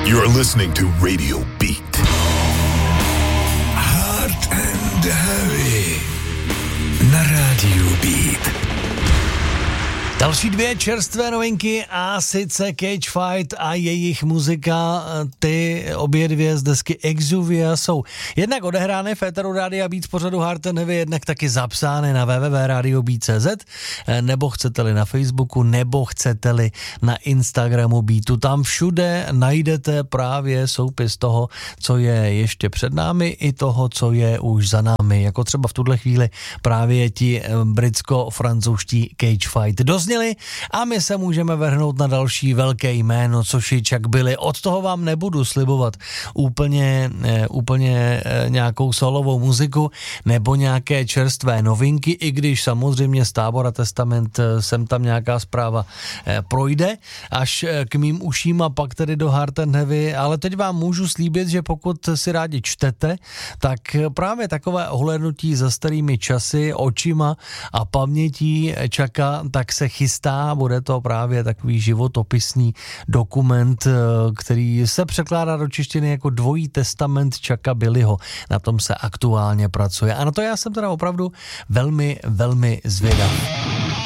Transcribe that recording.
You're listening to Radio Beat. Hard and Heavy na Radio Beat. Další dvě čerstvé novinky a sice Cage Fight a jejich muzika, ty obě dvě z desky Exuvia jsou jednak odehrány v éteru Rádia Beat v pořadu Hard and Heavy, jednak taky zapsány na www.radiobeat.cz, nebo chcete-li na Facebooku, nebo chcete-li na Instagramu Beatu. Tam všude najdete právě soupis toho, co je ještě před námi i toho, co je už za námi, jako třeba v tuhle chvíli právě ti britsko-francouzští Cage Fight dozněli a my se můžeme vrhnout na další velké jméno, což je Chuck Billy. Od toho vám nebudu slibovat úplně nějakou solovou muziku nebo nějaké čerstvé novinky, i když samozřejmě z Tábora Testament sem tam nějaká zpráva projde až k mým uším a pak tedy do Hard and Heavy, ale teď vám můžu slíbit, že pokud si rádi čtete, tak právě takové ohlédnutí za starými časy, očima a pamětí Chucka, tak se chystá, bude to právě takový životopisný dokument, který se překládá do češtiny jako dvojí testament Chucka Billyho. Na tom se aktuálně pracuje a na to já jsem teda opravdu velmi, velmi zvědav.